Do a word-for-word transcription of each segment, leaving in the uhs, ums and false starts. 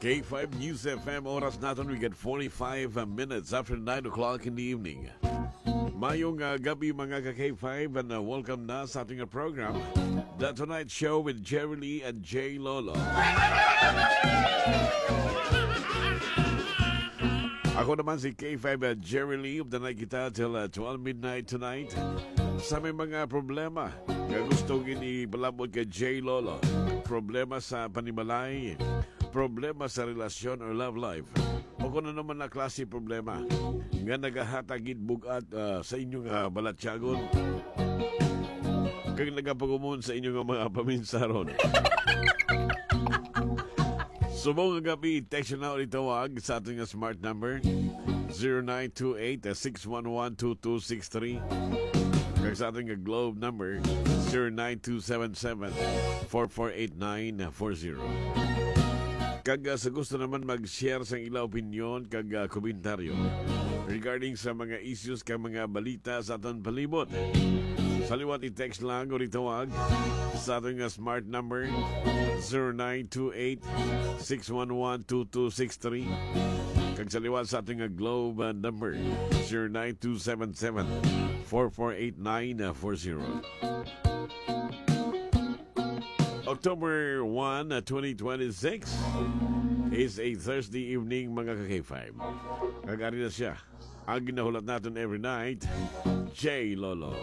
K five News F M, oras natin we get forty-five minutes after nine o'clock in the evening. Mayong uh, gabi mga ka-K five and uh, welcome na sa ating uh, program, The Tonight Show with Jerry Lee and Jay Lolo. Ako naman si K five uh, Jerry Lee, updanay kita till uh, twelve midnight tonight. Sa may mga problema na gusto gini-balabot kay Jay Lolo, problema sa panimalay, problema sa relasyon or love life, o kung ano naman na klase problema nga nagahatagid bugat uh, sa inyong uh, balatyagon kag nagapagumon sa inyong mga paminsaron. Subong nga gabi, text na ulit tawag sa ating smart number zero nine two eight, six one one, two two six three, kag sa ating globe number zero nine two seven seven, four four eight nine four zero. Kag uh, sa gusto naman mag-share sa ilang opinion kag uh, komentaryo regarding sa mga issues kag mga balita sa aton palibot, sa liwat i-text lang o itawag sa ating uh, smart number zero nine two eight, six one one, two two six three, kag sa liwat sa ating uh, globe uh, number zero nine two seven seven, four four eight nine four zero. October first, twenty twenty-six is a Thursday evening mga ka-K five. Kagari na siya ang ginahulat natin every night, Jay Lolo.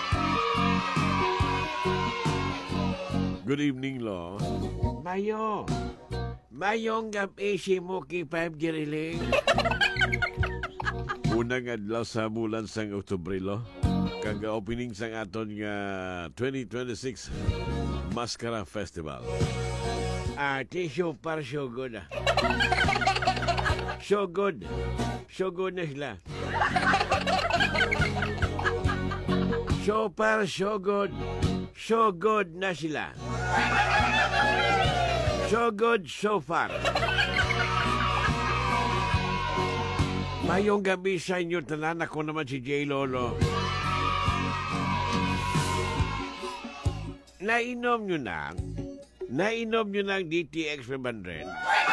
Good evening, Lo. Mayo, mayong gabi si mo K five Jeriling. Unang adlaw sa bulan sang Oktubre, Lo. Kaga opening sang aton nga twenty twenty-six Mascara Festival. Ah, ti so far so good ah. So good. So good na sila. So far so good. So good na sila. So good so far. Mayong gabi sa inyo tanan. Ako naman si Jay Lolo. Nainom nyo na, nainom nyo ng D T X five hundred.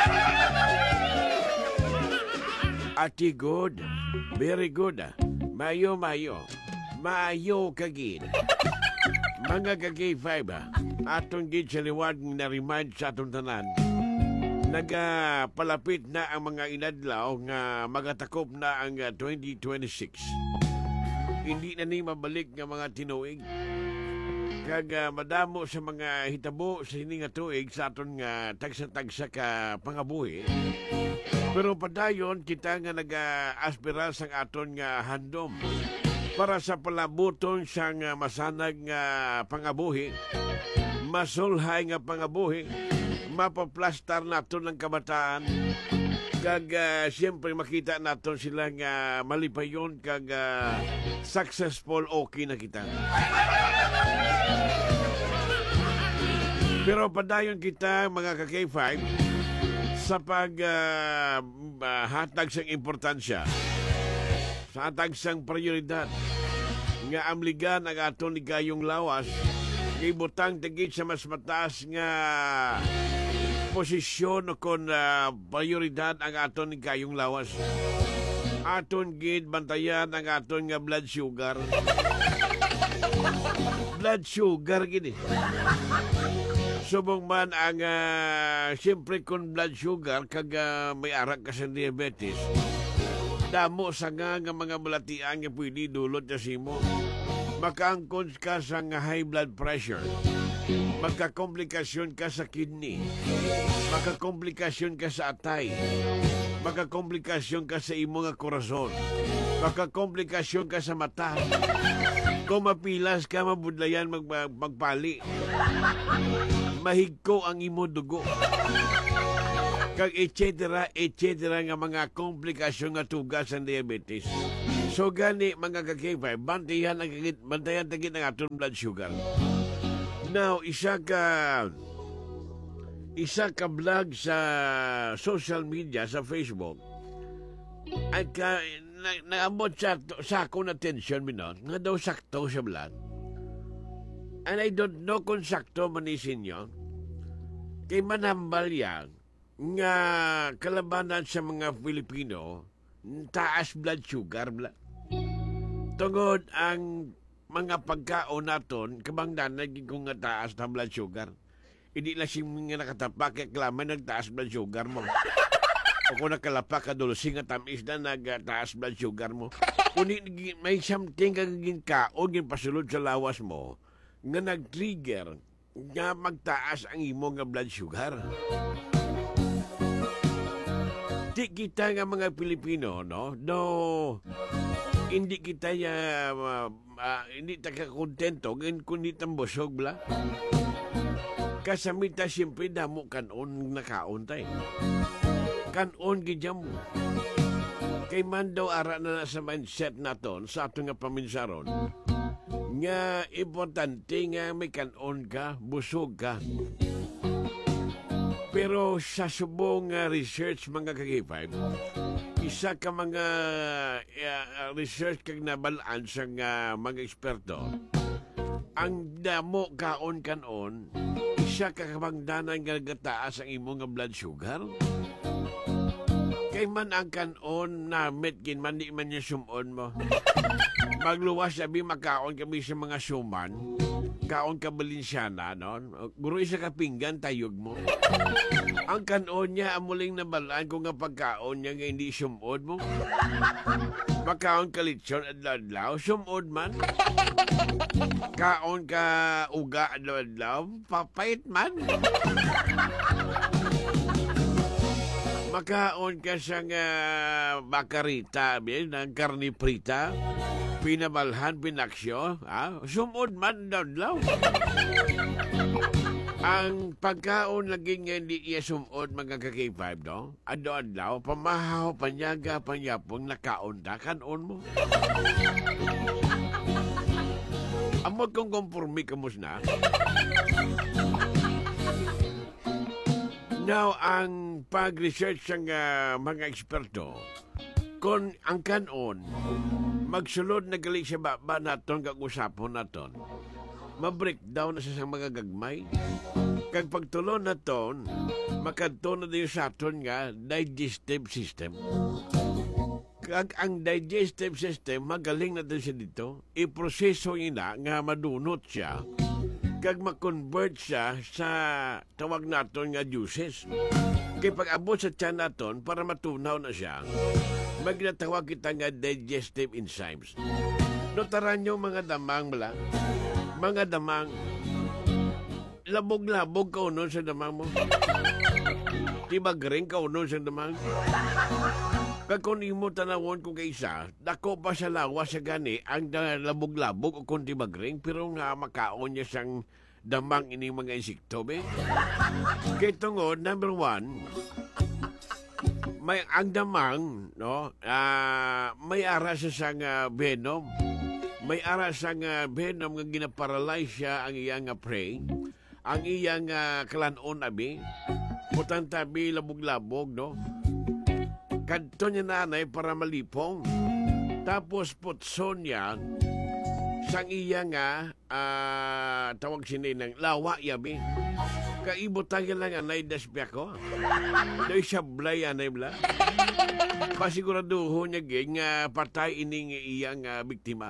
Ati good, very good. Mayo, mayo, mayo kagid. Mga kagay five, atong gid sa liwag na remind sa atong tanan. Nagapalapit na ang mga inadlaw nga magatakop na ang uh, twenty twenty-six. Hindi na ni mabalik nga mga tinuig. Kag uh, madamo sa mga hitabo sa hini nga tuig sa aton nga tagsa-tagsa ka pangabuhi. Pero padayon kita nga naga-aspira sang aton nga handom para sa palabuton sa nga masanag nga pangabuhi, masulhay nga pangabuhi, mapaplastar naton ng kabataan. Kag uh, siyempre makita naton sila nga malipayon kag uh, successful okay na kita. Pero padayon kita mga ka-K five sa pag uh, uh, hatag sang importansya, sa hatag sang prioridad nga amligan ang aton ligayong lawas kay butang tigit sa mas mataas nga posisyon o kon uh, prioridad ang aton ligayong lawas. Aton gid bantayan ang aton nga blood sugar. Blood sugar gini. Subong man ang uh, siyempre kung blood sugar kag uh, may arak ka sa diabetes, damo sa nga nga mga malatian nga pwede dulot na simo. Makaangkon ka sa nga high blood pressure, magkakomplikasyon ka sa kidney, magkakomplikasyon ka sa atay, magkakomplikasyon ka sa imo nga korason, magkakomplikasyon ka sa mata. Kung mapilas ka, mabudlayan mag magpali. Mahigko ang imo dugo. Kag et cetera et cetera nga mga komplikasyon nga tugas ang diabetes. So gani mga ka-K five, bantayan ang bantayan tagit ang aton blood sugar. Now, isa ka isa ka vlog sa social media, sa Facebook, ay ka na, naabot sa, sa akong attention minon, nga daw sakto sa vlog. And I don't know kung sakto manisin nyo. Kay manambal yan, nga kalabanan sa mga Pilipino, taas blood sugar bla. Tungod ang mga pagkaon naton, kabangdan naging kung nga taas na blood sugar. Hindi lang siya nga nakatapak, kaya klaman nagtaas blood sugar mo. O kung nakalapak ka dulsing at tamis na nagtaas blood sugar mo. Kung may something kagiging kaon, yung pasulod sa lawas mo, nga nag-trigger, nga magtaas ang imo nga blood sugar. Di kita nga mga Pilipino, no? No, hindi kita ya, uh, uh, hindi taka kontento, kung hindi tambusog, bla. Kasamita siyempre damo kanon na kaon tayo. Kanon gidya mo. Kay man daw ara na sa mindset naton sa ato nga paminsaron nga importante nga may kanon ka, busog ka. Pero sa subong uh, research mga kagipay, isa ka mga uh, research kag nabalaan sa uh, mga eksperto, ang damo kaon kanon, isa ka kabangdanan nga gataas ang imo nga blood sugar. Kay man ang kanon na metkin man di man niya sumon mo. Magluwas sabi makaon kami sa mga suman. Kaon ka Balinsyana, no? Guro isa ka pinggan, tayog mo. Ang kanon niya, amuling nabalaan kung nga pagkaon niya nga hindi sumod mo. Makaon ka litsyon adlaw-adlaw, sumod man. Kaon ka uga adlaw-adlaw, papait man. Makaon ka sa nga bakarita, ng karni prita, pinabalhan, pinaksyo, ha? Sumod man daw-daw. Ang pagkaon laging hindi iya sumod mga ka-K five, no? Ado-adlaw, pamahaw, panyaga, panyapong, nakaon ta, kanon mo. Amot kong kompormi kamus na. Now, ang pag-research ng uh, mga eksperto, kung ang kanon, magsulod na gali sa baba naton, kag-usapon naton, ma-breakdown na sa mga gagmay. Kag pagtulon naton, makadto na din sa aton nga digestive system. Kag ang digestive system, magaling na din siya dito, iproseso ina nga madunot siya, kag ma-convert siya sa tawag naton nga juices. Kaya pag-abot sa tiyan naton, para matunaw na siya, magnatawag kita nga digestive enzymes. Notaran nyo mga damang bala, mga damang, labog-labog ka unon sa damang mo. Tibagring ka unon sa damang. Kag kung imo tanawon kung kaisa, dako pa sa lawa sa gani, ang labog-labog o kung tibagring, pero nga makaon niya siyang damang ini mga insekto, be. Kaya tungod, number one, may ang damang, no, uh, may ara sa sang uh, venom. May ara sang uh, venom nga ginaparalyze siya ang iyang uh, prey. Ang iyang uh, kalanon, abi. Putang tabi, labog-labog, no. Kadto niya nanay para malipong. Tapos putson niya sang iya nga uh, tawag sininang lawa yabi. Kaibutang yan lang anay dasbiya ko. Do'y sablay anay bla. Pasiguraduho niya geng uh, patay ining iyang uh, biktima.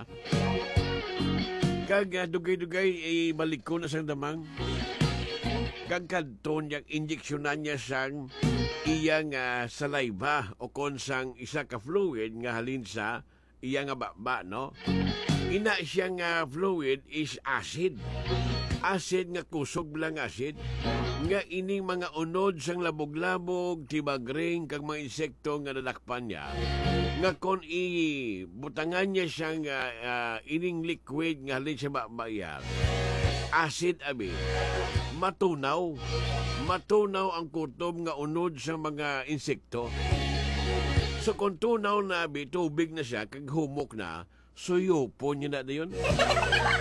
Kag uh, dugay-dugay ibalik ko na sang damang. Kag kadto niya injeksyonan niya sang iyang uh, saliva o konsang isa ka fluid nga halin sa iyang baba, no? Ina siyang uh, fluid is acid. Acid nga kusog lang acid. Nga ining mga unod sang labog-labog, tibagring, kag mga insekto nga nadakpan niya. Nga kon i butangan niya siyang uh, uh, ining liquid nga halin sa baba yan. Acid abi. Matunaw. Matunaw ang kutob nga unod sa mga insekto. So kung tunaw na abi, tubig na siya, kag humok na, suyupon niya na yun.